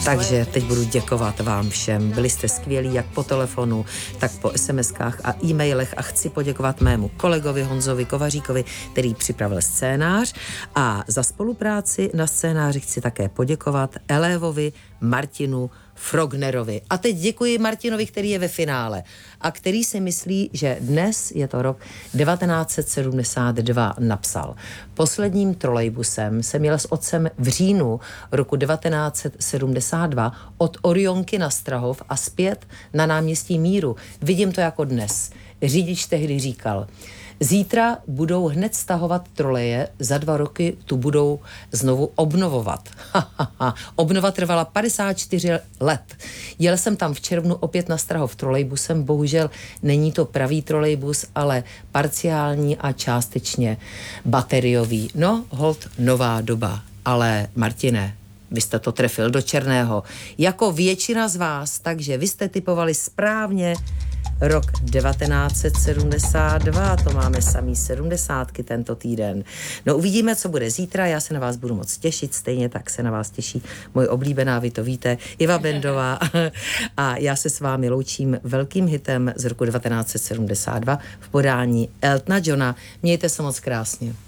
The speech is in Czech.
Takže teď budu děkovat vám všem. Byli jste skvělí jak po telefonu, tak po SMS-kách a e-mailech a chci poděkovat mému kolegovi Honzovi Kovaříkovi, který připravil scénář, a za spolupráci na scénáři chci také poděkovat Elévovi, Martinu Frognerovi. A teď děkuji Martinovi, který je ve finále a který si myslí, že dnes je to rok 1972, napsal. Posledním trolejbusem jsem jel s otcem v říjnu roku 1972 od Orionky na Strahov a zpět na náměstí Míru. Vidím to jako dnes. Řidič tehdy říkal: zítra budou hned stahovat troleje, za 2 roky tu budou znovu obnovovat. Obnova trvala 54 let. Jel jsem tam v červnu opět na Strahov trolejbusem, bohužel není to pravý trolejbus, ale parciální a částečně bateriový. No, holt nová doba. Ale Martine, vy jste to trefil do černého, jako většina z vás, takže vy jste typovali správně. Rok 1972, to máme samý 70 tento týden. No uvidíme, co bude zítra, já se na vás budu moc těšit, stejně tak se na vás těší moje oblíbená, vy to víte, Iva Bendová, a já se s vámi loučím velkým hitem z roku 1972 v podání Eltona Johna. Mějte se moc krásně.